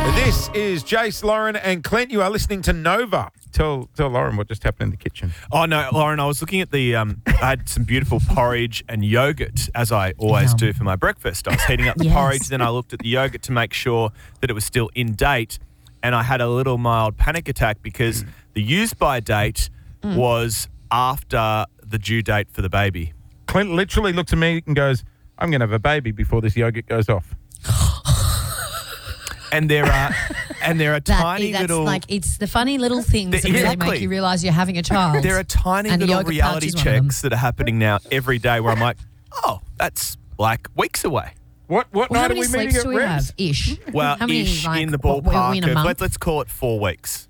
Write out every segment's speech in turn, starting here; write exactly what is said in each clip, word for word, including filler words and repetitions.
This is Jace, Lauren and Clint. You are listening to Nova. Tell tell Lauren what just happened in the kitchen. Oh, no, Lauren, I was looking at the, um, I had some beautiful porridge and yogurt, as I always Yum. do for my breakfast. I was heating up the Yes. porridge, then I looked at the yogurt to make sure that it was still in date, and I had a little mild panic attack because the use-by date Mm. was after the due date for the baby. Clint literally looks at me and goes, I'm going to have a baby before this yogurt goes off. And there are, and there are That, tiny that's little... like, it's the funny little things that Exactly. really make you realise you're having a child. There are tiny And a little yogurt pouch reality is one of them. checks that are happening now every day where I'm like, oh, that's like weeks away. What what Well, how night are many we meeting sleeps at do we Revs? have? Ish. Well, how many, ish like, in the what, were we ballpark in a of, month? let, let's call it four weeks.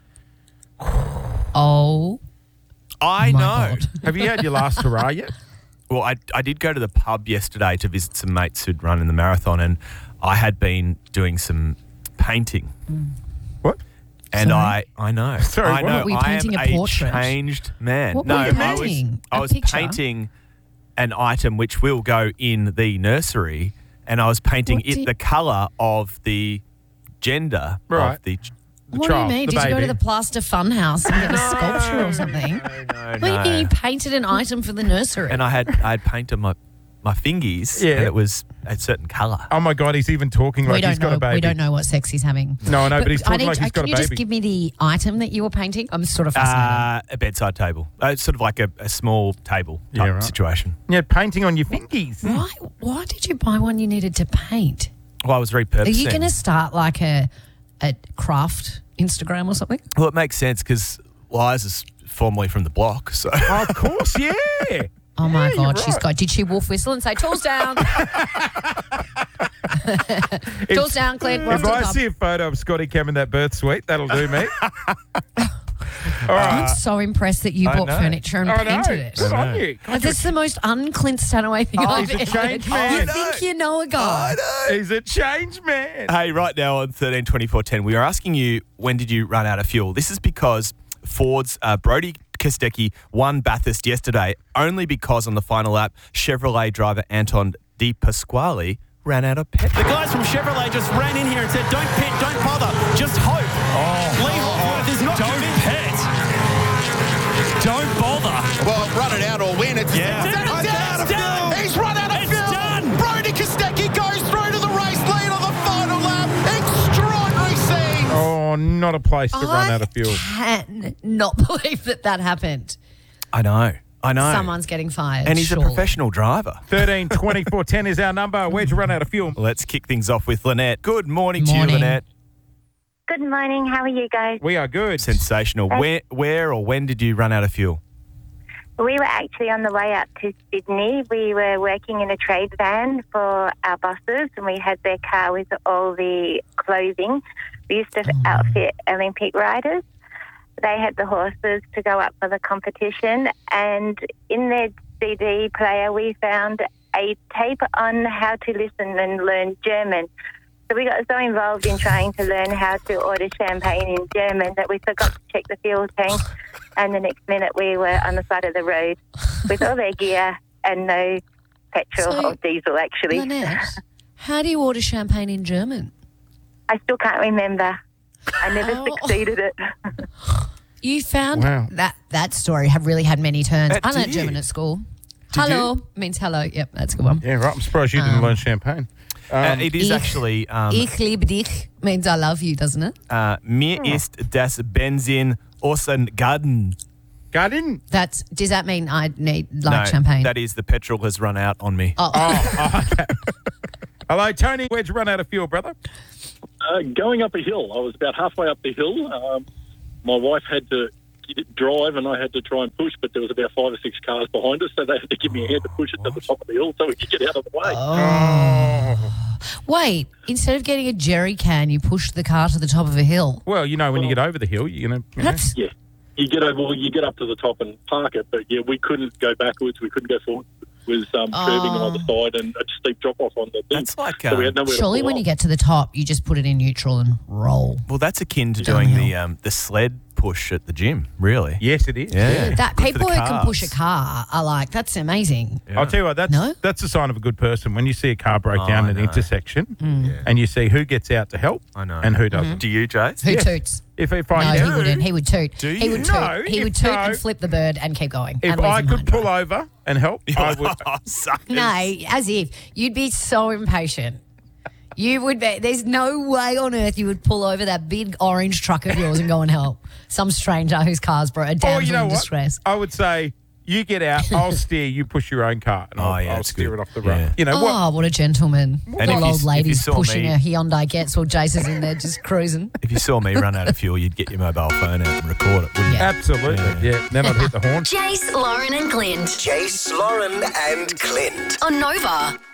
Oh, I my know. God. Have you had your last hurrah yet? Well, I, I did go to the pub yesterday to visit some mates who'd run in the marathon, and I had been doing some painting. What? And Sorry? I, I know. Sorry, I what? know. Were you I painting am a portrait? changed man. What no, were you I was, painting? I A was picture? painting an item which will go in the nursery, and I was painting What do it you- the colour of the gender Right. of the. The what child, do you mean? the Did you go baby. to the plaster fun house and get a sculpture or something? No, no, What do you no. mean you painted an item for the nursery? And I had I had painted my my fingies, Yeah. and it was a certain colour. Oh my God, he's even talking we like don't he's got know. a baby. We don't know what sex he's having. No, I know, but, he's I talking need, like he's can got a you just baby. give me the item that you were painting? I'm sort of fascinated. Uh, a bedside table. Uh, it's sort of like a, a small table type Yeah, right. situation. Yeah, painting on your fingies. Why? Why did you buy one you needed to paint? Well, I was Are repurposing. you going to start like a a craft Instagram or something? Well, it makes sense because Liza's formerly from the block, so Oh, of course, yeah. Oh my Yeah, God, you're she's right. got. Did she wolf whistle and say tools down? Tools down, Clint. We're off If to the I pub. see a photo of Scotty Cam in that birth suite, that'll do me. All I'm right. so impressed that you I bought know. furniture and I know. painted it. Good I on know. you. Like, that's the most un-Clint Stanaway thing Oh, I've he's a ever change heard. man. You I think you know a guy? He's a change man. Hey, right now on thirteen twenty-four ten, we are asking you, when did you run out of fuel? This is because Ford's uh, Brody Kostecki won Bathurst yesterday, only because on the final lap, Chevrolet driver Anton Di Pasquale ran out of petrol. The guys from Chevrolet just ran in here and said, don't pit, don't bother, just hope. Oh. Lee Hawkworth is not Don't convinced. pit. Don't bother. Well, run it out or win. It's, Yeah. it's, It's it's out of done. fuel. He's run out of It's fuel. done. Brody Kostecki goes through to the race lead on the final lap. Extraordinary scene. Oh, not a place to run I out of fuel. can not believe that that happened. I know, I know. Someone's getting fired. and he's surely. a professional driver. thirteen twenty-four ten is our number. Where'd you run out of fuel? Let's kick things off with Lynette. Good morning, to you, Morning. Lynette. Good morning. How are you guys? We are good. Sensational. Where, where or when did you run out of fuel? We were actually on the way up to Sydney. We were working in a trade van for our bosses, and we had their car with all the clothing. We used to outfit Olympic riders. They had the horses to go up for the competition, and in their C D player we found a tape on how to listen and learn German. So we got so involved in trying to learn how to order champagne in German that we forgot to check the fuel tank, and the next minute we were on the side of the road with all their gear and no petrol So, or diesel, actually. Lynette, how do you order champagne in German? I still can't remember. I never Oh. succeeded it. You found Wow. that that story have really had many turns. Uh, I learned did German you? at school. Did hello means hello. Yep, that's a good one. Yeah, right. I'm surprised you didn't Um, learn champagne. Um, uh, it is ich- actually um, Ich liebe dich means I love you, doesn't it? uh, mir ist das Benzin ausgegangen. Garden? That's does that mean I need like No, champagne? that is the petrol has run out on me. oh, Oh, oh, okay. Hello, Tony. Where'd you run out of fuel, brother? Uh, going up a hill. I was about halfway up the hill. Um, my wife had to drive and I had to try and push, but there was about five or six cars behind us, so they had to give me a hand to push it to the top of the hill so we could get out of the way. Oh. wait. Instead of getting a jerry can, you pushed the car to the top of a hill. Well, you know, when you get over the hill, you're going to... That's Yeah. You get over, well, you get up to the top and park it, but yeah, we couldn't go backwards, we couldn't go forward. It was um, curving Oh. on either side and a steep drop off on the thing. That's like, so we had um, nowhere to surely pull when off. you get to the top, you just put it in neutral and roll. Well, that's akin to doing Downhill. the um, the sled push at the gym, really. Yes, it is. Yeah. That Good for people the who can push a carbs. car are like, that's amazing. I'll tell you what, that's No? that's a sign of a good person. When you see a car break Oh, down I at an know. intersection Mm. and you see who gets out to help I know. and who doesn't. Do you, Jace? Who Yes. toots? If, if No, I he knew- wouldn't. He would toot. Do He you? would toot. No, he if would toot no- and flip the bird and keep going. if and leave I him could home pull dry. over and help, I would. Oh, suckers. No, as if. You'd be so impatient. You would be. There's no way on earth you would pull over that big orange truck of yours and go and help some stranger whose car's bro- a Or damsel you know in what? distress. I would say, you get out, I'll steer, you push your own car, and Oh, I'll, yeah, I'll that's steer good. it off the Yeah. road. You know Oh, what? what a gentleman. And Little if you- old if you ladies saw pushing me- a Hyundai Getz while Jason's in there just cruising. If you saw me run out of fuel, you'd get your mobile phone out and record it, wouldn't you? Yeah. Absolutely. Yeah. Then I'd hit the horn. Jace, Lauren, and Clint Jace, Lauren, and Clint. on Nova.